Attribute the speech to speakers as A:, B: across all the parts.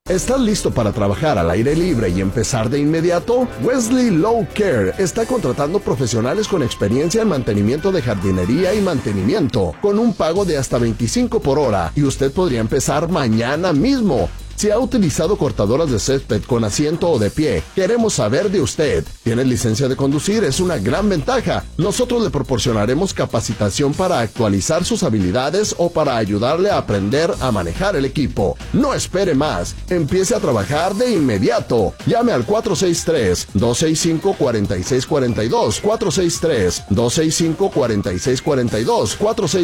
A: ¿Estás listo para trabajar al aire libre y empezar de inmediato? Wesley Lawn Care está contratando profesionales con experiencia en mantenimiento de jardinería y mantenimiento, con un pago de hasta 25 por hora, y usted podría empezar mañana mismo. Si ha utilizado cortadoras de césped con asiento o de pie, queremos saber de usted. ¿Tiene licencia de conducir? Es una gran ventaja. Nosotros le proporcionaremos capacitación para actualizar sus habilidades o para ayudarle a aprender a manejar el equipo. No espere más. Empiece a trabajar de inmediato. Llame al 463-265-4642, 463-265-4642,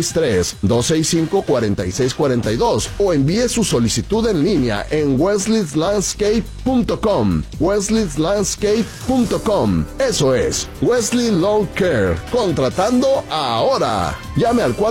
A: 463-265-4642 o envíe su solicitud en línea en wesleylandscape.com. wesleylandscape.com. Eso es Wesley Lawn Care, contratando ahora. Llame al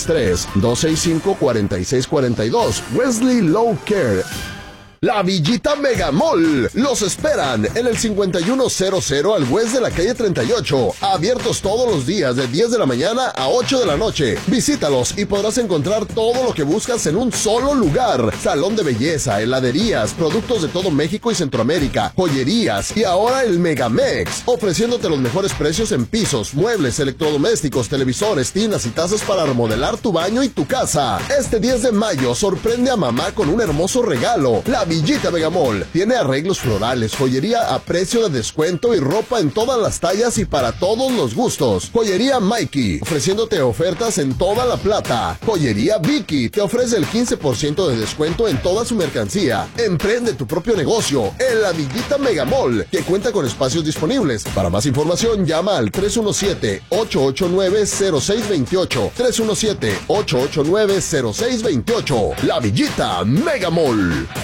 A: 463-265-4642. Wesley Lawn Care. La Villita Megamall. Los esperan en el 5100 al West de la calle 38. Abiertos todos los días de 10 de la mañana a 8 de la noche. Visítalos y podrás encontrar todo lo que buscas en un solo lugar. Salón de belleza, heladerías, productos de todo México y Centroamérica, joyerías y ahora el Megamex, ofreciéndote los mejores precios en pisos, muebles, electrodomésticos, televisores, tinas y tazas para remodelar tu baño y tu casa. Este 10 de mayo sorprende a mamá con un hermoso regalo. La Villita Megamall tiene arreglos florales, joyería a precio de descuento y ropa en todas las tallas y para todos los gustos. Joyería Mikey, ofreciéndote ofertas en toda La Plata. Joyería Vicky te ofrece el 15% de descuento en toda su mercancía. Emprende tu propio negocio en la Villita Megamall, que cuenta con espacios disponibles. Para más información, llama al 317-889-0628. 317-889-0628. La Villita Megamall.